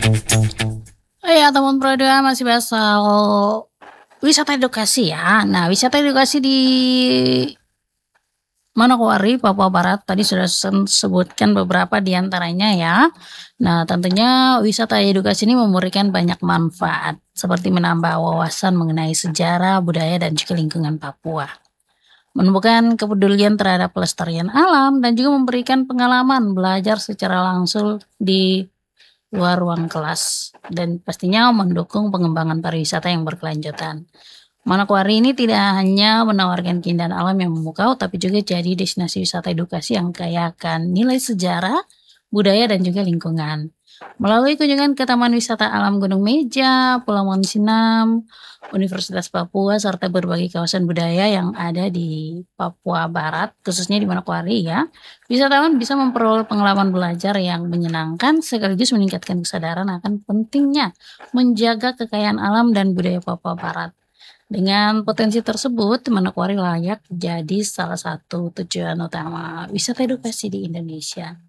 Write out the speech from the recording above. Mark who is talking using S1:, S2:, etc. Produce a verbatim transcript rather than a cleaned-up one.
S1: Oh ya, teman Prodam masih bahas soal wisata edukasi ya. Nah, wisata edukasi di Manokwari, Papua Barat tadi sudah sen sebutkan beberapa di antaranya ya. Nah, tentunya wisata edukasi ini memberikan banyak manfaat, seperti menambah wawasan mengenai sejarah, budaya, dan juga lingkungan Papua. Menumbuhkan kepedulian terhadap pelestarian alam dan juga memberikan pengalaman belajar secara langsung di luar ruang kelas dan pastinya mendukung pengembangan pariwisata yang berkelanjutan. Manokwari ini tidak hanya menawarkan keindahan alam yang memukau, tapi juga jadi destinasi wisata edukasi yang kaya akan nilai sejarah, budaya, dan juga lingkungan. Melalui kunjungan ke Taman Wisata Alam Gunung Meja, Pulau Monsinam, Universitas Papua, serta berbagai kawasan budaya yang ada di Papua Barat, khususnya di Manokwari ya, wisatawan bisa memperoleh pengalaman belajar yang menyenangkan sekaligus meningkatkan kesadaran akan pentingnya menjaga kekayaan alam dan budaya Papua Barat. Dengan potensi tersebut, Manokwari layak jadi salah satu tujuan utama wisata edukasi di Indonesia.